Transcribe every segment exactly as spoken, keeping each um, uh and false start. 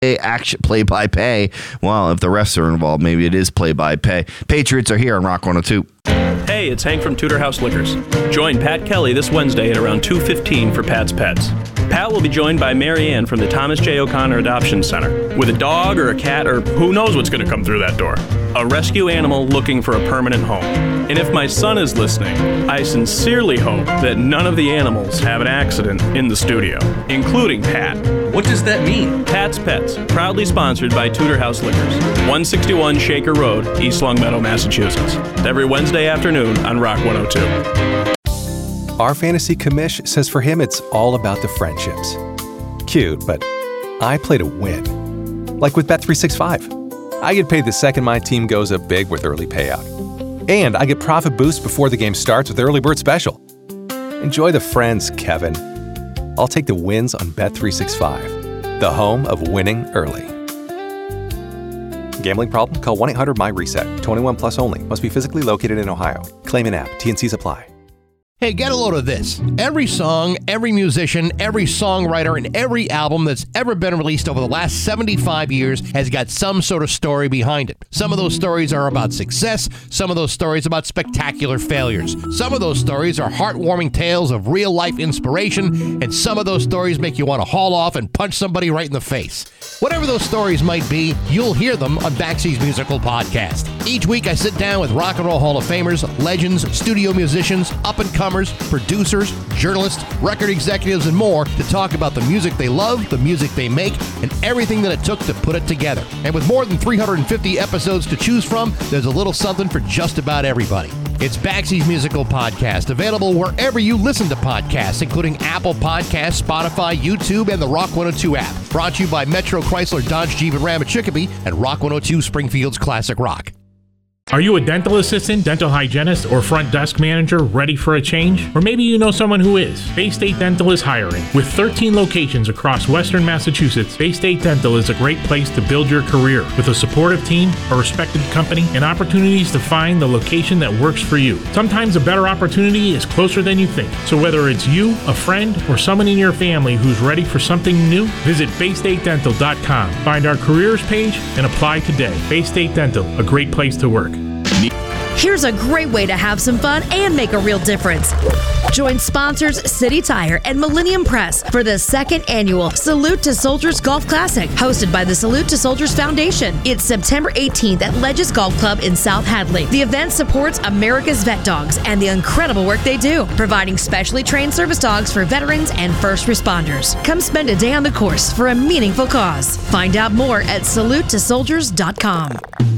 action play-by-pay. Well, if the refs are involved, maybe it is play-by-pay. Patriots are here on Rock one oh two. Hey, it's Hank from Tudor House Liquors. Join Pat Kelly this Wednesday at around two fifteen for Pat's Pets. Pat will be joined by Mary Ann from the Thomas J. O'Connor Adoption Center with a dog or a cat or who knows what's going to come through that door. A rescue animal looking for a permanent home. And if my son is listening, I sincerely hope that none of the animals have an accident in the studio, including Pat. What does that mean? Pat's Pets, proudly sponsored by Tudor House Liquors, one sixty-one Shaker Road, East Longmeadow, Massachusetts. Every Wednesday afternoon on Rock one oh two. Our fantasy commish says for him it's all about the friendships. Cute, but I play to win. Like with Bet three sixty-five. I get paid the second my team goes up big with early payout. And I get profit boost before the game starts with Early Bird Special. Enjoy the friends, Kevin. I'll take the wins on Bet three sixty-five, the home of winning early. Gambling problem? Call one eight hundred M Y RESET. twenty-one plus only. Must be physically located in Ohio. Claim an app. T and Cs apply. Hey, get a load of this. Every song, every musician, every songwriter, and every album that's ever been released over the last seventy-five years has got some sort of story behind it. Some of those stories are about success, some of those stories about spectacular failures. Some of those stories are heartwarming tales of real-life inspiration, and some of those stories make you want to haul off and punch somebody right in the face. Whatever those stories might be, you'll hear them on Baxi's Musical Podcast. Each week I sit down with Rock and Roll Hall of Famers, legends, studio musicians, up-and-comers, producers, journalists, record executives, and more to talk about the music they love, the music they make, and everything that it took to put it together. And with more than three hundred fifty episodes to choose from, there's a little something for just about everybody. It's Baxi's Musical Podcast, available wherever you listen to podcasts, including Apple Podcasts, Spotify, YouTube, and the Rock one oh two app. Brought to you by Metro Chrysler Dodge Jeep and Ram at Chicopee and Rock one oh two Springfield's Classic Rock. Are you a dental assistant, dental hygienist, or front desk manager ready for a change? Or maybe you know someone who is. Bay State Dental is hiring. With thirteen locations across western Massachusetts, Bay State Dental is a great place to build your career. With a supportive team, a respected company, and opportunities to find the location that works for you. Sometimes a better opportunity is closer than you think. So whether it's you, a friend, or someone in your family who's ready for something new, visit bay state dental dot com. Find our careers page and apply today. Bay State Dental, a great place to work. Here's a great way to have some fun and make a real difference. Join sponsors City Tire and Millennium Press for the second annual Salute to Soldiers Golf Classic, hosted by the Salute to Soldiers Foundation. It's September eighteenth at Legis Golf Club in South Hadley. The event supports America's vet dogs and the incredible work they do, providing specially trained service dogs for veterans and first responders. Come spend a day on the course for a meaningful cause. Find out more at salute to soldiers dot com.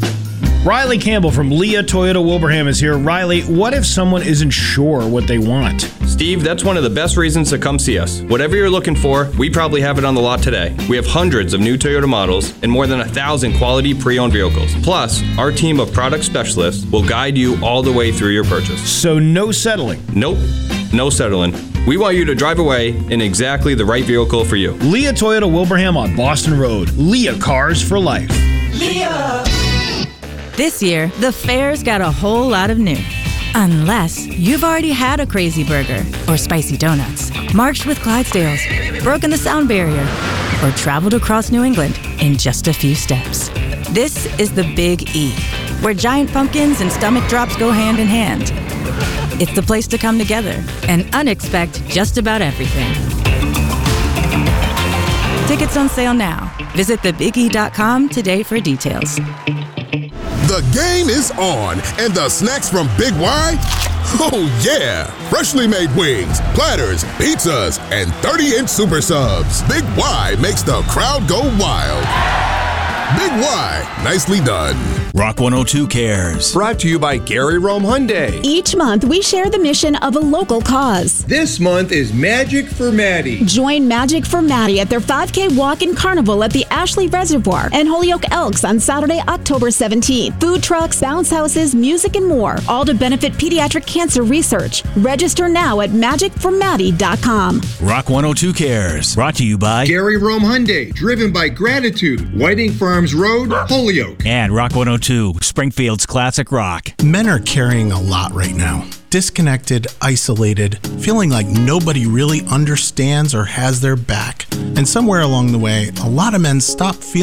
Riley Campbell from Leah Toyota Wilbraham is here. Riley, what if someone isn't sure what they want? Steve, that's one of the best reasons to come see us. Whatever you're looking for, we probably have it on the lot today. We have hundreds of new Toyota models and more than a thousand quality pre-owned vehicles. Plus, our team of product specialists will guide you all the way through your purchase. So no settling? Nope, no settling. We want you to drive away in exactly the right vehicle for you. Leah Toyota Wilbraham on Boston Road. Leah Cars for Life. Leah! This year, the fair's got a whole lot of new. Unless you've already had a crazy burger, or spicy donuts, marched with Clydesdales, broken the sound barrier, or traveled across New England in just a few steps. This is the Big E, where giant pumpkins and stomach drops go hand in hand. It's the place to come together and unexpect just about everything. Tickets on sale now. Visit the big e dot com today for details. The game is on, and the snacks from Big Y? Oh yeah! Freshly made wings, platters, pizzas, and thirty-inch super subs. Big Y makes the crowd go wild. Big Y, nicely done. Rock one oh two Cares. Brought to you by Gary Rome Hyundai. Each month, we share the mission of a local cause. This month is Magic for Maddie. Join Magic for Maddie at their five K walk-in carnival at the Ashley Reservoir and Holyoke Elks on Saturday, October seventeenth. Food trucks, bounce houses, music, and more, all to benefit pediatric cancer research. Register now at magic for maddie dot com. Rock one oh two Cares. Brought to you by Gary Rome Hyundai. Driven by gratitude. Whiting Farm Farms Road, Holyoke. And Rock one oh two, Springfield's classic rock. Men are carrying a lot right now. Disconnected, isolated, feeling like nobody really understands or has their back. And somewhere along the way, a lot of men stop feeling